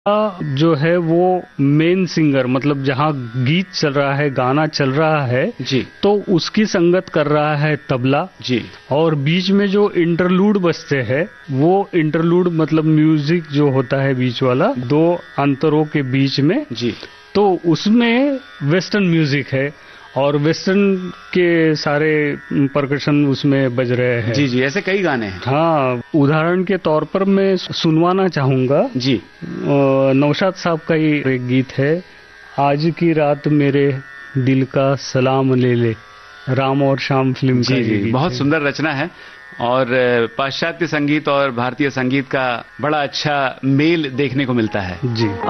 जो है वो मेन सिंगर, मतलब जहाँ गीत चल रहा है, गाना चल रहा है जी, तो उसकी संगत कर रहा है तबला जी, और बीच में जो इंटरलूड बजते हैं वो इंटरलूड मतलब म्यूजिक जो होता है बीच वाला दो अंतरों के बीच में, जी, तो उसमें वेस्टर्न म्यूजिक है और वेस्टर्न के सारे परकशन उसमें बज रहे हैं। जी, जी, ऐसे कई गाने हैं। हाँ, उदाहरण के तौर पर मैं सुनवाना चाहूंगा जी, नौशाद साहब का ही एक गीत है, आज की रात मेरे दिल का सलाम ले ले, राम और श्याम फिल्म का जी, ये जी, गीत बहुत है। सुंदर रचना है और पाश्चात्य संगीत और भारतीय संगीत का बड़ा अच्छा मेल देखने को मिलता है। जी।